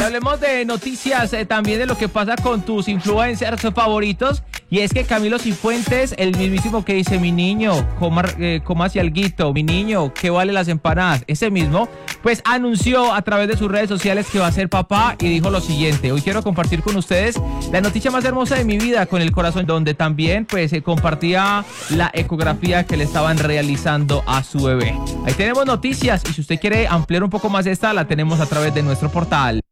hablemos de noticias, también de lo que pasa con tus influencers favoritos. Y es que Camilo Cifuentes, el mismísimo que dice, mi niño, coma hacia alguito, mi niño, ¿qué vale las empanadas? Ese mismo, pues anunció a través de sus redes sociales que va a ser papá y dijo lo siguiente: hoy quiero compartir con ustedes la noticia más hermosa de mi vida, con el corazón, donde también pues compartía la ecografía que le estaban realizando a su bebé. Ahí tenemos noticias, y si usted quiere ampliar un poco más esta, la tenemos a través de nuestro portal.